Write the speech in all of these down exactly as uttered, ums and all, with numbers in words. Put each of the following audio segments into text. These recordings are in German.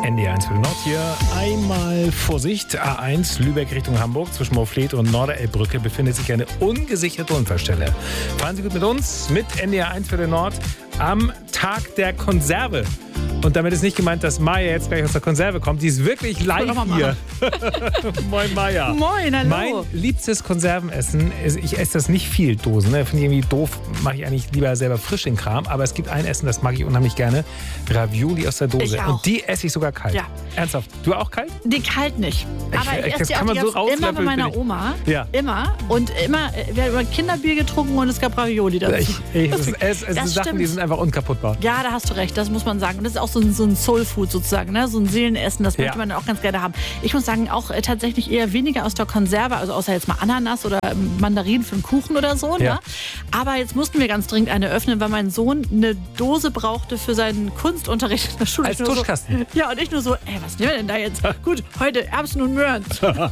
N D R eins für den Nord hier. Einmal Vorsicht, A eins Lübeck Richtung Hamburg. Zwischen Moorfleet und Norderelbbrücke befindet sich eine ungesicherte Unfallstelle. Fahren Sie gut mit uns, mit N D R eins für den Nord am Tag der Konserve. Und damit ist nicht gemeint, dass Maja jetzt gleich aus der Konserve kommt. Die ist wirklich live hier. Moin Maja. Moin, hallo. Mein liebstes Konservenessen, ist, ich esse das nicht viel, Dosen. Ne? Finde ich irgendwie doof, mache ich eigentlich lieber selber frisch den Kram. Aber es gibt ein Essen, das mag ich unheimlich gerne. Ravioli aus der Dose. Ich auch. Und die esse ich sogar kalt. Ja. Ernsthaft, du auch kalt? Die kalt nicht. Aber Ich- ich, das esse die kann auch man die so ganze- immer bei rauslöffeln, meiner finde ich. Oma. Ja. Immer. Und immer, wir haben immer Kinderbier getrunken und es gab Ravioli dazu. Ich, ich, es, es, es Das sind Sachen, stimmt. die sind einfach unkaputtbar. Ja, da hast du recht, das muss man sagen. Und das ist auch so ein, so ein Soul-Food sozusagen, ne? So ein Seelenessen, das Ja. möchte man auch ganz gerne haben. Ich muss sagen, auch äh, tatsächlich eher weniger aus der Konserve, also außer jetzt mal Ananas oder ähm, Mandarinen für einen Kuchen oder so. Ja. Ne? Aber jetzt mussten wir ganz dringend eine öffnen, weil mein Sohn eine Dose brauchte für seinen Kunstunterricht in der Schule. Als Ich nur Tuschkasten. So, ja, und ich nur so, ey, was nehmen wir denn da jetzt? Gut, heute Erbsen und Möhren.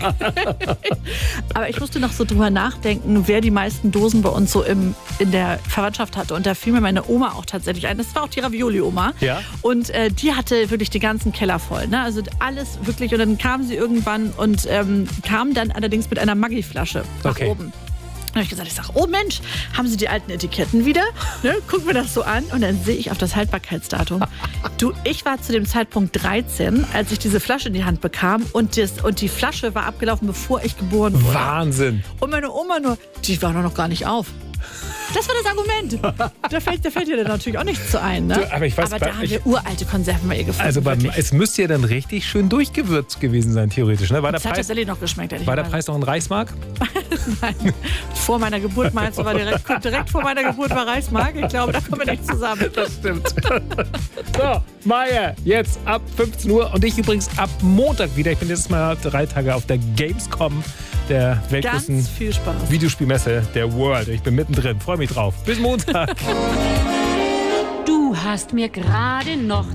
Aber ich musste noch so drüber nachdenken, wer die meisten Dosen bei uns so im, in der Verwandtschaft hatte. Und da fiel mir meine Oma auch tatsächlich ein. Das war auch die Ravioli-Oma. Ja. Und äh, die hatte wirklich den ganzen Keller voll. Ne? Also alles wirklich. Und dann kam sie irgendwann und ähm, kam dann allerdings mit einer Maggi-Flasche nach Okay. oben. Dann habe ich gesagt, ich sage, oh Mensch, haben Sie die alten Etiketten wieder? Ne? Guck mir das so an und dann sehe ich auf das Haltbarkeitsdatum. Du, ich war zu dem Zeitpunkt dreizehn, als ich diese Flasche in die Hand bekam und, das, und die Flasche war abgelaufen, bevor ich geboren wurde. Wahnsinn. Und meine Oma nur, die war doch noch gar nicht auf. Das war das Argument. Da fällt, da fällt dir dann natürlich auch nichts zu ein. Ne? Du, aber ich weiß, aber bei- da haben ich- wir uralte Konserven bei ihr gefunden. Also beim, wirklich. es müsste ja dann richtig schön durchgewürzt gewesen sein, theoretisch. Ne? War, der Das hat Preis, tatsächlich noch geschmeckt. war der ehrlicherweise. Preis noch ein Reichsmark? Nein. Vor meiner Geburt meinst du, war direkt, direkt vor meiner Geburt war Reichsmark. Ich glaube, da kommen wir nicht zusammen. Das stimmt. So, Maja, jetzt ab fünfzehn Uhr und ich übrigens ab Montag wieder. Ich bin jetzt mal drei Tage auf der Gamescom, der weltgrößten Ganz viel Spaß. Videospielmesse der World. Ich bin mittendrin, freue mich drauf. Bis Montag. Du hast mir gerade noch